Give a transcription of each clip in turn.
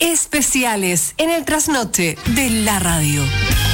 especiales en el trasnoche de la radio.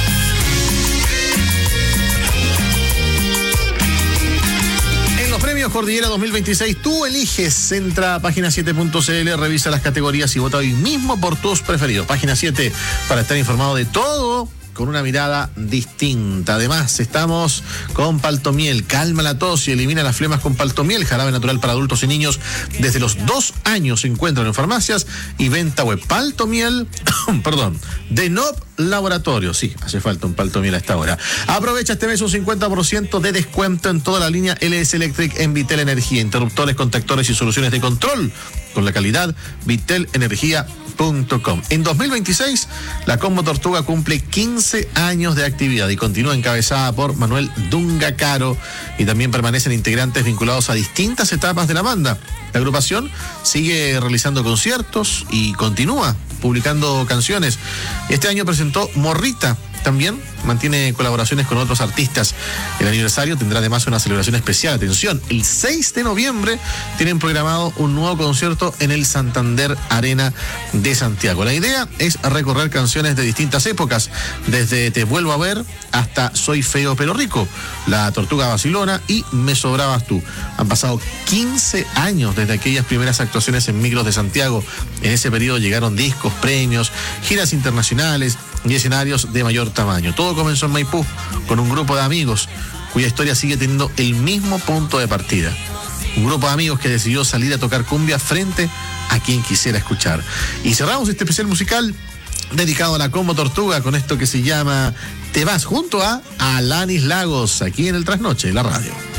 Premios Cordillera 2026, tú eliges. Entra a página7.cl, revisa las categorías y vota hoy mismo por tus preferidos. Página 7 para estar informado de todo con una mirada distinta. Además, estamos con Paltomiel. Calma la tos y elimina las flemas con Paltomiel. Jarabe natural para adultos y niños desde los 2 años. Se encuentran en farmacias y venta web. Paltomiel, de Nob Laboratorio. Sí, hace falta un Paltomiel a esta hora. Aprovecha este mes un 50% de descuento en toda la línea LS Electric en Vitel Energía. Interruptores, contactores y soluciones de control con la calidad vitelenergia.com. En 2026, la Combo Tortuga cumple 15 años de actividad y continúa encabezada por Manuel Dunga Caro, y también permanecen integrantes vinculados a distintas etapas de la banda. La agrupación sigue realizando conciertos y continúa publicando canciones. Este año presentó Morrita. También mantiene colaboraciones con otros artistas. El aniversario tendrá además una celebración especial. Atención, el 6 de noviembre tienen programado un nuevo concierto en el Santander Arena de Santiago. La idea es recorrer canciones de distintas épocas, desde Te Vuelvo a Ver hasta Soy Feo pero Rico, La Tortuga Vacilona y Me Sobrabas Tú. Han pasado 15 años desde aquellas primeras actuaciones en micros de Santiago. En ese periodo llegaron discos, premios, giras internacionales y escenarios de mayor tamaño. Todo comenzó en Maipú con un grupo de amigos cuya historia sigue teniendo el mismo punto de partida. Un grupo de amigos que decidió salir a tocar cumbia frente a quien quisiera escuchar. Y cerramos este especial musical dedicado a la Combo Tortuga con esto que se llama Te Vas, junto a Alanis Lagos, aquí en el Trasnoche de la radio.